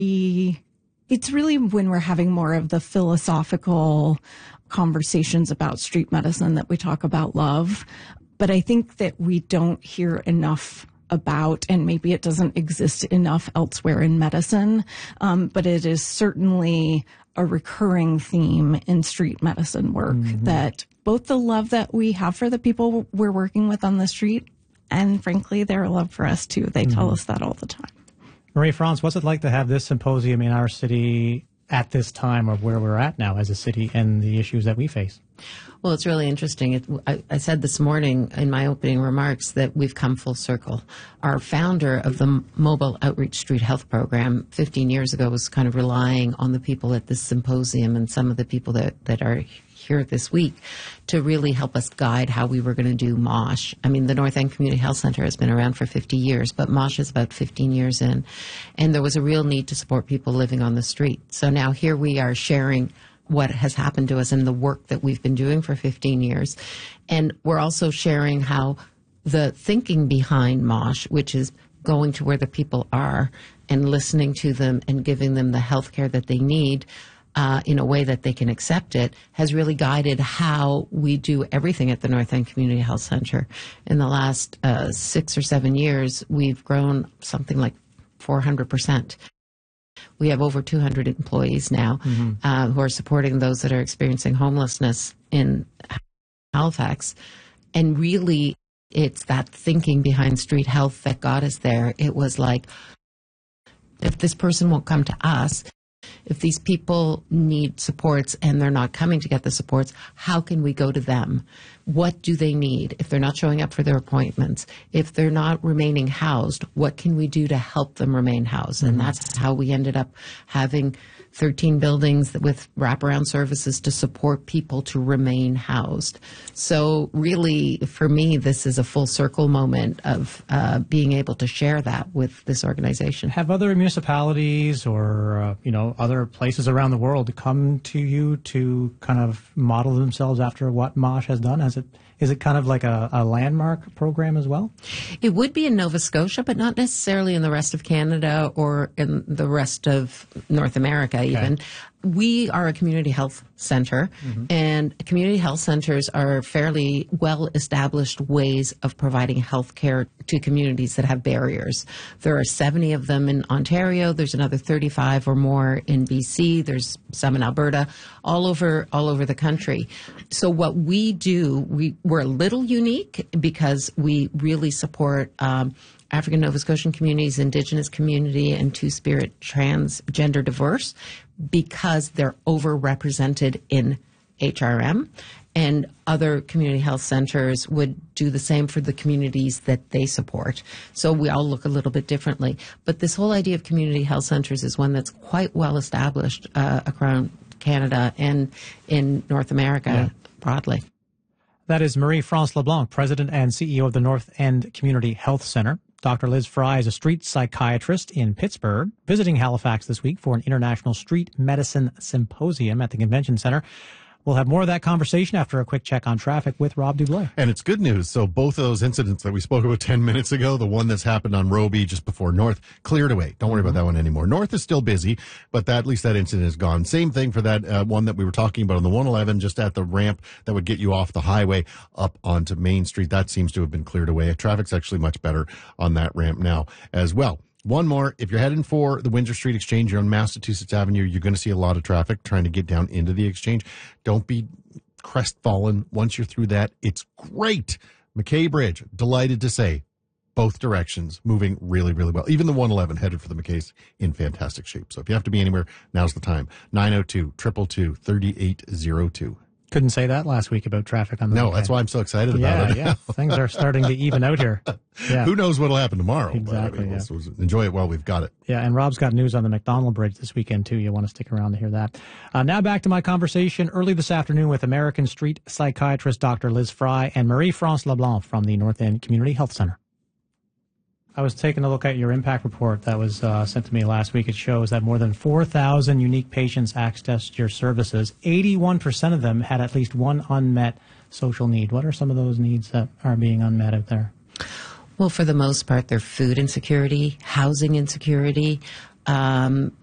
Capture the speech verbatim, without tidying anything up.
it's really when we're having more of the philosophical conversations about street medicine that we talk about love. But I think that we don't hear enough about, and maybe it doesn't exist enough elsewhere in medicine, um, but it is certainly a recurring theme in street medicine work, mm-hmm. that both the love that we have for the people we're working with on the street, and frankly, their love for us too. They mm-hmm. tell us that all the time. Marie-France, what's it like to have this symposium in our city at this time of where we're at now as a city and the issues that we face? Well, it's really interesting. It, I, I said this morning in my opening remarks that we've come full circle. Our founder of the Mobile Outreach Street Health Program fifteen years ago was kind of relying on the people at this symposium and some of the people that, that are here this week to really help us guide how we were going to do MOSH. I mean, the North End Community Health Center has been around for fifty years, but MOSH is about fifteen years in. And there was a real need to support people living on the street. So now here we are sharing what has happened to us and the work that we've been doing for fifteen years. And we're also sharing how the thinking behind MOSH, which is going to where the people are and listening to them and giving them the health care that they need uh, in a way that they can accept it, has really guided how we do everything at the North End Community Health Center. In the last uh, six or seven years, we've grown something like four hundred percent. We have over two hundred employees now mm-hmm. uh, who are supporting those that are experiencing homelessness in Halifax. And really, it's that thinking behind street health that got us there. It was like, if this person won't come to us, if these people need supports and they're not coming to get the supports, how can we go to them? What do they need? If they're not showing up for their appointments, if they're not remaining housed, what can we do to help them remain housed? And that's how we ended up having thirteen buildings with wraparound services to support people to remain housed. So really, for me, this is a full circle moment of uh, being able to share that with this organization. Have other municipalities or, uh, you know, other places around the world come to you to kind of model themselves after what MOSH has done? Has it, is it kind of like a, a landmark program as well? It would be in Nova Scotia, but not necessarily in the rest of Canada or in the rest of North America even. Okay. We are a community health center, mm-hmm. and community health centers are fairly well-established ways of providing health care to communities that have barriers. There are seventy of them in Ontario. There's another thirty-five or more in B C. There's some in Alberta, all over all over the country. So what we do, we, we're a little unique because we really support um, African Nova Scotian communities, Indigenous community, and Two-Spirit transgender diverse, because they're overrepresented in H R M. And other community health centers would do the same for the communities that they support. So we all look a little bit differently. But this whole idea of community health centers is one that's quite well established uh, around Canada and in North America yeah. broadly. That is Marie-France LeBlanc, President and C E O of the North End Community Health Center. Doctor Liz Fry is a street psychiatrist in Pittsburgh, visiting Halifax this week for an International Street Medicine Symposium at the Convention Center. We'll have more of that conversation after a quick check on traffic with Rob Dublé. And it's good news. So both of those incidents that we spoke about ten minutes ago, the one that's happened on Roby just before North, cleared away. Don't worry about that one anymore. North is still busy, but that, at least that incident is gone. Same thing for that uh, one that we were talking about on the one eleven, just at the ramp that would get you off the highway up onto Main Street. That seems to have been cleared away. Traffic's actually much better on that ramp now as well. One more, if you're heading for the Windsor Street Exchange, you're on Massachusetts Avenue, you're going to see a lot of traffic trying to get down into the Exchange. Don't be crestfallen once you're through that. It's great. McKay Bridge, delighted to say, both directions moving really, really well. Even the one eleven headed for the McKay's in fantastic shape. So if you have to be anywhere, now's the time. nine oh two, two two two, three eight oh two. Couldn't say that last week about traffic on the No, weekend. That's why I'm so excited yeah, about it. Yeah, things are starting to even out here. Yeah. Who knows what'll happen tomorrow? Exactly. I mean, yeah. let's, let's enjoy it while we've got it. Yeah, and Rob's got news on the McDonald Bridge this weekend, too. You'll want to stick around to hear that. Uh, now back to my conversation early this afternoon with American Street psychiatrist Doctor Liz Fry and Marie-France LeBlanc from the North End Community Health Center. I was taking a look at your impact report that was uh, sent to me last week. It shows that more than four thousand unique patients accessed your services. eighty-one percent of them had at least one unmet social need. What are some of those needs that are being unmet out there? Well, for the most part, they're food insecurity, housing insecurity, um,